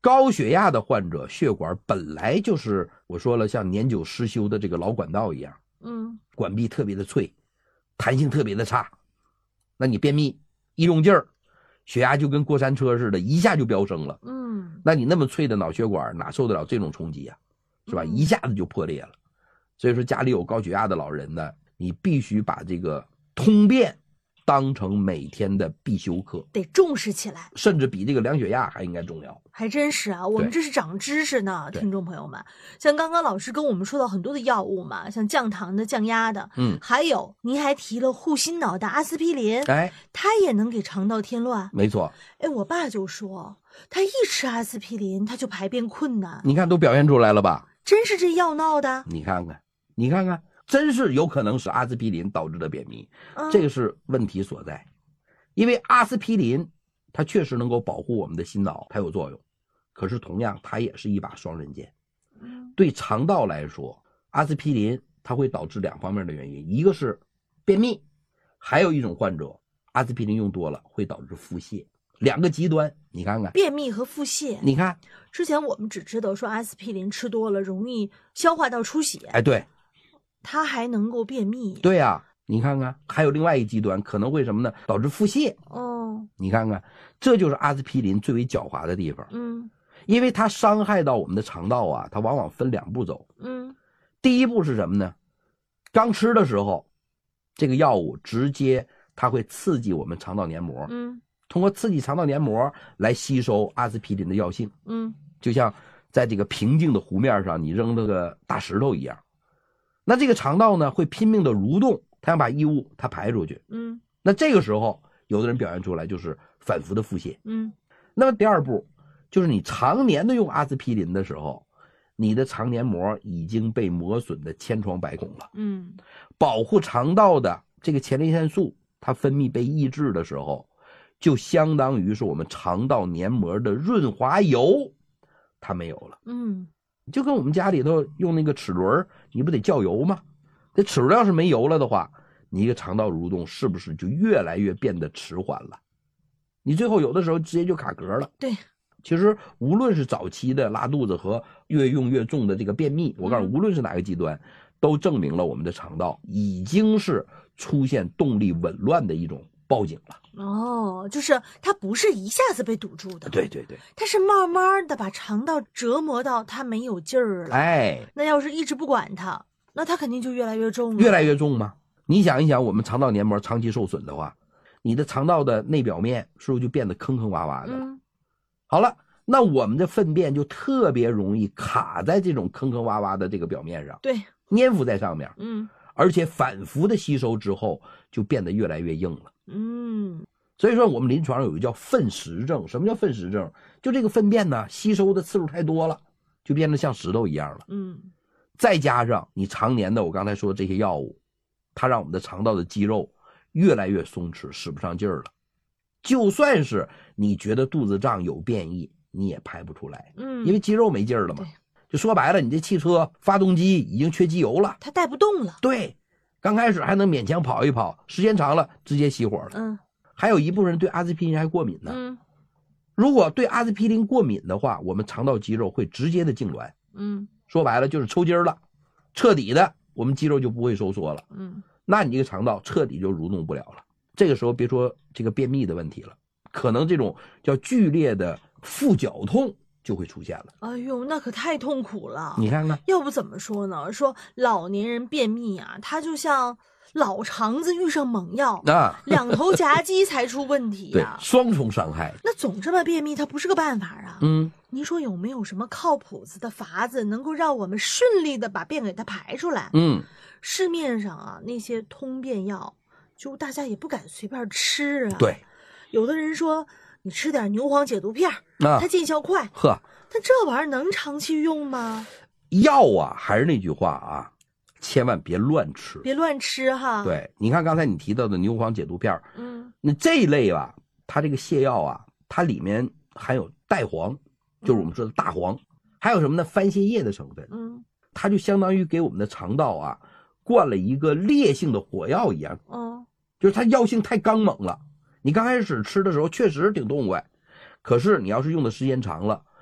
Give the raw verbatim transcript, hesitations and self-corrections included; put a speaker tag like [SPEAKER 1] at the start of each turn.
[SPEAKER 1] 高血压的患者血管本来就是我说了像年久失修的这个老管道一样，
[SPEAKER 2] 嗯，
[SPEAKER 1] 管壁特别的脆，弹性特别的差。那你便秘一用劲儿，血压就跟过山车似的，一下就飙升了。
[SPEAKER 2] 嗯，
[SPEAKER 1] 那你那么脆的脑血管哪受得了这种冲击啊？是吧？
[SPEAKER 2] 嗯、
[SPEAKER 1] 一下子就破裂了。所以说家里有高血压的老人呢，你必须把这个通便当成每天的必修课，
[SPEAKER 2] 得重视起来，
[SPEAKER 1] 甚至比这个量血压还应该重要。
[SPEAKER 2] 还真是啊，我们这是长知识呢，听众朋友们。像刚刚老师跟我们说到很多的药物嘛，像降糖的、降压的，
[SPEAKER 1] 嗯，
[SPEAKER 2] 还有您还提了护心脑的阿司匹林，
[SPEAKER 1] 哎，
[SPEAKER 2] 它也能给肠道添乱。
[SPEAKER 1] 没错，
[SPEAKER 2] 哎，我爸就说，他一吃阿司匹林，他就排便困难。
[SPEAKER 1] 你看都表现出来了吧？
[SPEAKER 2] 真是这药闹的？
[SPEAKER 1] 你看看，你看看，真是有可能是阿司匹林导致的便秘，
[SPEAKER 2] 嗯、
[SPEAKER 1] 这个是问题所在。因为阿司匹林它确实能够保护我们的心脑，它有作用，可是同样它也是一把双刃剑。对肠道来说，阿司匹林它会导致两方面的原因，一个是便秘，还有一种患者阿司匹林用多了会导致腹泻，两个极端。你看看
[SPEAKER 2] 便秘和腹泻，
[SPEAKER 1] 你看
[SPEAKER 2] 之前我们只知道说阿司匹林吃多了容易消化道出血，
[SPEAKER 1] 哎，对，
[SPEAKER 2] 它还能够便秘。
[SPEAKER 1] 对呀、啊，你看看还有另外一个极端，可能会什么呢？导致腹泻。
[SPEAKER 2] 哦，
[SPEAKER 1] 你看看，这就是阿司匹林最为狡猾的地方。
[SPEAKER 2] 嗯，
[SPEAKER 1] 因为它伤害到我们的肠道啊，它往往分两步走。
[SPEAKER 2] 嗯，
[SPEAKER 1] 第一步是什么呢？刚吃的时候，这个药物直接它会刺激我们肠道黏膜，
[SPEAKER 2] 嗯，
[SPEAKER 1] 通过刺激肠道黏膜来吸收阿司匹林的药性，
[SPEAKER 2] 嗯，
[SPEAKER 1] 就像在这个平静的湖面上你扔了个大石头一样。那这个肠道呢会拼命的蠕动，它想把异物它排出去。
[SPEAKER 2] 嗯，
[SPEAKER 1] 那这个时候有的人表现出来就是反复的腹泻。
[SPEAKER 2] 嗯，
[SPEAKER 1] 那么第二步就是你常年的用阿司匹林的时候，你的肠黏膜已经被磨损的千疮百孔了。
[SPEAKER 2] 嗯，
[SPEAKER 1] 保护肠道的这个前列腺素它分泌被抑制的时候，就相当于是我们肠道黏膜的润滑油它没有了。
[SPEAKER 2] 嗯，
[SPEAKER 1] 就跟我们家里头用那个齿轮，你不得叫油吗？这齿轮要是没油了的话，你一个肠道蠕动是不是就越来越变得迟缓了？你最后有的时候直接就卡壳了。
[SPEAKER 2] 对，
[SPEAKER 1] 其实无论是早期的拉肚子和越用越重的这个便秘，我告诉你，无论是哪个极端，都证明了我们的肠道已经是出现动力紊乱的一种报警了。
[SPEAKER 2] 哦，就是它不是一下子被堵住的，
[SPEAKER 1] 对对对，
[SPEAKER 2] 它是慢慢的把肠道折磨到它没有劲儿了。
[SPEAKER 1] 哎，
[SPEAKER 2] 那要是一直不管它，那它肯定就越来越重了。
[SPEAKER 1] 越来越重吗？你想一想，我们肠道黏膜长期受损的话，你的肠道的内表面是不是就变得坑坑洼洼的了？
[SPEAKER 2] 嗯，
[SPEAKER 1] 好了，那我们的粪便就特别容易卡在这种坑坑洼洼的这个表面上，
[SPEAKER 2] 对，
[SPEAKER 1] 粘附在上面，
[SPEAKER 2] 嗯，
[SPEAKER 1] 而且反复的吸收之后就变得越来越硬了。
[SPEAKER 2] 嗯，
[SPEAKER 1] 所以说我们临床上有一个叫粪石症。什么叫粪石症？就这个粪便呢吸收的次数太多了，就变得像石头一样了。
[SPEAKER 2] 嗯，
[SPEAKER 1] 再加上你常年的我刚才说的这些药物，它让我们的肠道的肌肉越来越松弛，使不上劲儿了。就算是你觉得肚子胀有便意，你也排不出来，
[SPEAKER 2] 嗯，
[SPEAKER 1] 因为肌肉没劲儿了嘛。就说白了，你这汽车发动机已经缺机油了，
[SPEAKER 2] 它带不动了。
[SPEAKER 1] 对，刚开始还能勉强跑一跑，时间长了直接熄火了。
[SPEAKER 2] 嗯，
[SPEAKER 1] 还有一部分人对阿司匹林还过敏呢。
[SPEAKER 2] 嗯，
[SPEAKER 1] 如果对阿司匹林过敏的话，我们肠道肌肉会直接的痉挛。
[SPEAKER 2] 嗯，
[SPEAKER 1] 说白了就是抽筋了，彻底的我们肌肉就不会收缩了。
[SPEAKER 2] 嗯，
[SPEAKER 1] 那你这个肠道彻底就蠕动不了了。这个时候别说这个便秘的问题了，可能这种叫剧烈的腹绞痛就会出现了。
[SPEAKER 2] 哎呦，那可太痛苦了。
[SPEAKER 1] 你看看，
[SPEAKER 2] 要不怎么说呢？说老年人便秘啊，他就像老肠子遇上猛药
[SPEAKER 1] 啊，
[SPEAKER 2] 两头夹击才出问题呀、
[SPEAKER 1] 啊，对，双重伤害。
[SPEAKER 2] 那总这么便秘，它不是个办法啊。
[SPEAKER 1] 嗯，
[SPEAKER 2] 您说有没有什么靠谱子的法子，能够让我们顺利的把便给它排出来？
[SPEAKER 1] 嗯，
[SPEAKER 2] 市面上啊那些通便药，就大家也不敢随便吃啊。
[SPEAKER 1] 对，
[SPEAKER 2] 有的人说你吃点牛黄解毒片
[SPEAKER 1] 啊，
[SPEAKER 2] 它见效快。
[SPEAKER 1] 呵，
[SPEAKER 2] 但这玩意儿能长期用吗？
[SPEAKER 1] 药啊，还是那句话啊，千万别乱吃，
[SPEAKER 2] 别乱吃哈。
[SPEAKER 1] 对，你看刚才你提到的牛黄解毒片，
[SPEAKER 2] 嗯，
[SPEAKER 1] 那这一类吧，它这个泻药啊，它里面含有代黄，就是我们说的大黄，嗯、还有什么呢？番泻叶的成分。
[SPEAKER 2] 嗯，
[SPEAKER 1] 它就相当于给我们的肠道啊灌了一个烈性的火药一样。
[SPEAKER 2] 嗯，
[SPEAKER 1] 就是它药性太刚猛了。你刚开始吃的时候确实挺痛快，可是你要是用的时间长了，